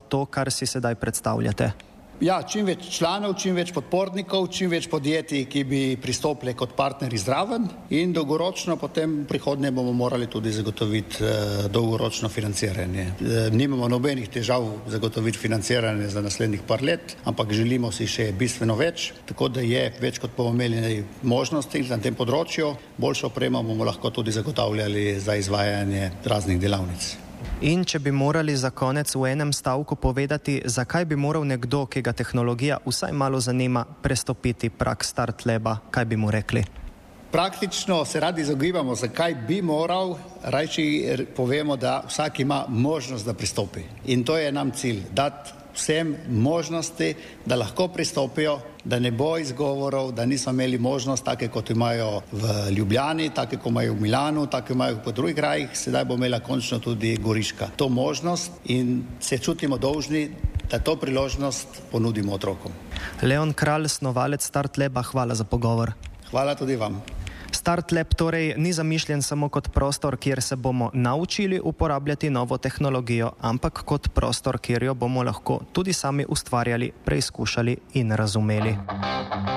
to, kar si sedaj predstavljate? Ja, čim več članov, čim več podpornikov, čim več podjetij, ki bi pristopili kot partnerji zraven in dolgoročno potem v prihodnje bomo morali tudi zagotoviti dolgoročno financiranje. Nimamo nobenih težav zagotoviti financiranje za naslednjih par let, ampak želimo si še bistveno več, tako da je več kot bomo imeli možnosti na tem področju, boljšo opremo bomo lahko tudi zagotavljali za izvajanje raznih delavnic. In če bi morali za konec v enem stavku povedati, zakaj bi moral nekdo, ki ga tehnologija vsaj malo zanima, prestopiti prag StartLaba, kaj bi mu rekli? Praktično se radi izogibamo, zakaj bi moral, rajši povemo, da vsak ima možnost, da pristopi. In to je nam cilj, dati vsem možnosti, da lahko pristopijo, da ne bo izgovorov, da niso imeli možnost, take kot imajo v Ljubljani, take kot imajo v Milanu, take imajo po drugih krajih, sedaj bo imela končno tudi Goriška. To možnost in se čutimo dolžni, da to priložnost ponudimo otrokom. Leon Kralj, snovalec StartLaba, hvala za pogovor. Hvala tudi vam. StartLab torej ni zamišljen samo kot prostor, kjer se bomo naučili uporabljati novo tehnologijo, ampak kot prostor, kjer jo bomo lahko tudi sami ustvarjali, preizkušali in razumeli.